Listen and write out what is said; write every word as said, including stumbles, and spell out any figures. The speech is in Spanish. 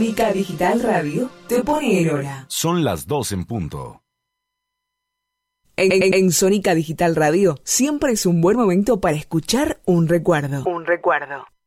Sónica Digital Radio te pone en hora. Son las dos en punto. En, en, en Sónica Digital Radio siempre es un buen momento para escuchar un recuerdo. Un recuerdo.